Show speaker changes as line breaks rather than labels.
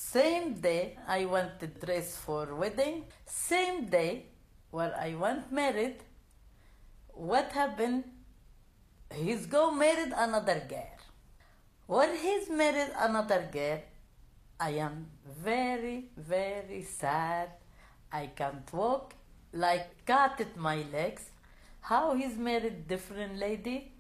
Same day I want to dress for wedding. Same day when I want married, what happened? He's go married another girl. When he's married another girl, I am very, very sad. I can't walk, like cut my legs. How he's married different lady?